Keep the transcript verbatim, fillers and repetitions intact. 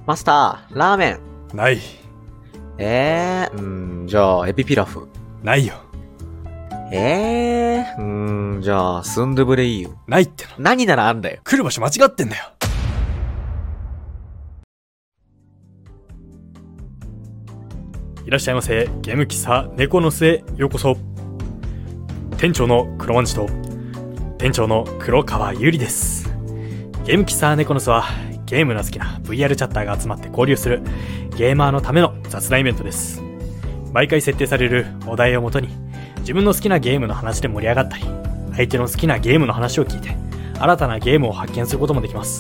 マスター、ラーメン。 ない。 えー、うーん、じゃあ、エビピラフ。 ないよ。 えー、うーん、じゃあ、スンドゥブレイユ。 ないっての。 何ならあんだよ。 来る場所間違ってんだよ。いらっしゃいませ。ゲーム喫茶猫の巣へようこそ。店長の黒まんじと店長の黒川ゆりです。ゲーム喫茶猫の巣はゲームの好きな ブイアール チャッターが集まって交流するゲーマーのための雑談イベントです。毎回設定されるお題をもとに自分の好きなゲームの話で盛り上がったり、相手の好きなゲームの話を聞いて新たなゲームを発見することもできます。